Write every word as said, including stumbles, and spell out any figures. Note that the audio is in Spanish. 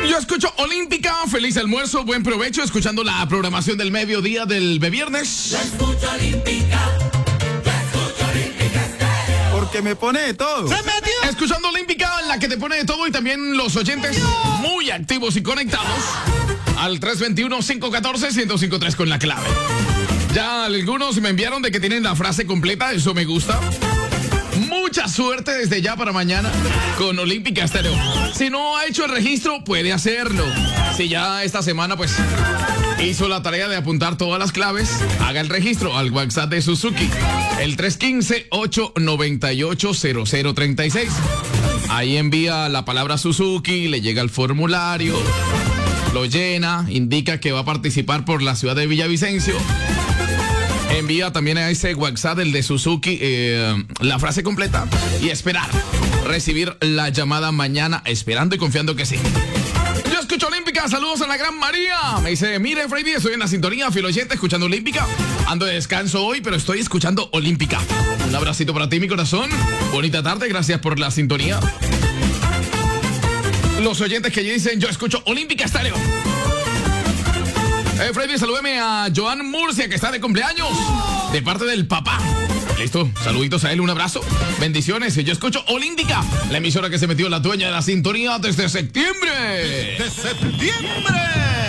Yo escucho Olímpica, feliz almuerzo, buen provecho, escuchando la programación del mediodía del viernes. Yo escucho Olímpica, yo escucho Olímpica Estéreo. Porque me pone de todo. ¡Se metió! Escuchando Olímpica, la que te pone de todo, y también los oyentes muy activos y conectados al tres dos uno, cinco uno cuatro, uno cero cinco tres con la clave. Ya algunos me enviaron de que tienen la frase completa, eso me gusta. Mucha suerte desde ya para mañana con Olímpica Estéreo. Si no ha hecho el registro, puede hacerlo. Si ya esta semana, pues, hizo la tarea de apuntar todas las claves, haga el registro al WhatsApp de Suzuki, el tres uno cinco, ocho nueve ocho, cero cero tres seis. Ahí envía la palabra Suzuki, le llega el formulario, lo llena, indica que va a participar por la ciudad de Villavicencio. Envía también a ese WhatsApp, el de Suzuki, eh, la frase completa y esperar recibir la llamada mañana, esperando y confiando que sí. Yo escucho Olímpica, saludos a la Gran María. Me dice, mire Freddy, estoy en la sintonía, filoyente, escuchando Olímpica. Ando de descanso hoy, pero estoy escuchando Olímpica. Un abracito para ti, mi corazón. Bonita tarde, gracias por la sintonía. Los oyentes que dicen, yo escucho Olímpica Estéreo. Eh, Freddy, salúdeme a Joan Murcia, que está de cumpleaños, de parte del papá. Listo, saluditos a él, un abrazo. Bendiciones, yo escucho Olímpica, la emisora que se metió la dueña de la sintonía desde septiembre. ¡De septiembre!